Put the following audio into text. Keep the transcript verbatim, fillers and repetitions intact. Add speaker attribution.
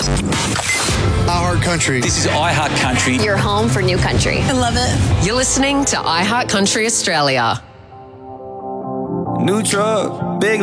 Speaker 1: iHeart Country.
Speaker 2: This is iHeart Country.
Speaker 3: Your home for new country.
Speaker 4: I love it.
Speaker 5: You're listening to iHeart Country Australia.
Speaker 6: New truck, big